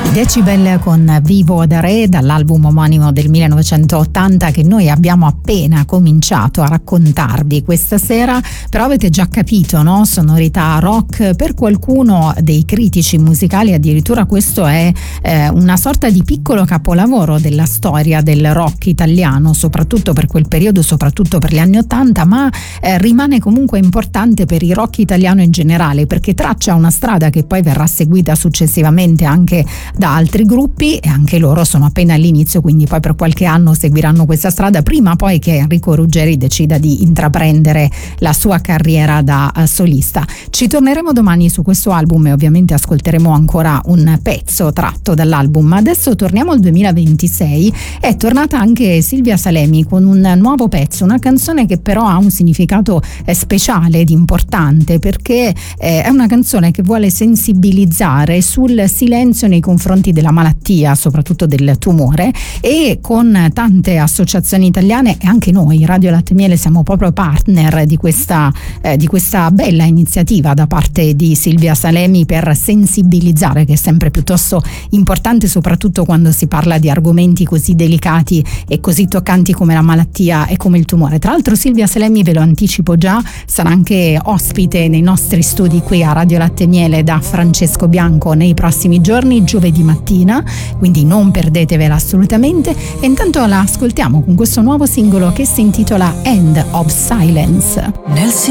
Decibel con Vivo da Re, dall'album omonimo del 1980 che noi abbiamo appena cominciato a raccontarvi questa sera. Però avete già capito, no? Sonorità rock. Per qualcuno dei critici musicali addirittura questo è una sorta di piccolo capolavoro della storia del rock italiano, soprattutto per quel periodo, soprattutto per gli anni 80, ma rimane comunque importante per il rock italiano in generale, perché traccia una strada che poi verrà seguita successivamente anche da altri gruppi, e anche loro sono appena all'inizio, quindi poi per qualche anno seguiranno questa strada prima poi che Enrico Ruggeri decida di intraprendere la sua carriera da solista. Ci torneremo domani su questo album e ovviamente ascolteremo ancora un pezzo tratto dall'album, ma adesso torniamo al 2026. È tornata anche Silvia Salemi con un nuovo pezzo, una canzone che però ha un significato speciale ed importante, perché è una canzone che vuole sensibilizzare sul silenzio nei confronti della malattia, soprattutto del tumore, e con tante associazioni italiane e anche noi Radio Latte e Miele siamo proprio partner di questa bella iniziativa da parte di Silvia Salemi per sensibilizzare, che è sempre piuttosto importante, soprattutto quando si parla di argomenti così delicati e così toccanti come la malattia e come il tumore. Tra l'altro Silvia Salemi, ve lo anticipo già, sarà anche ospite nei nostri studi qui a Radio Latte e Miele da Francesco Bianco nei prossimi giorni, giovedì mattina, quindi non perdetevela assolutamente. E intanto la ascoltiamo con questo nuovo singolo che si intitola End of Silence.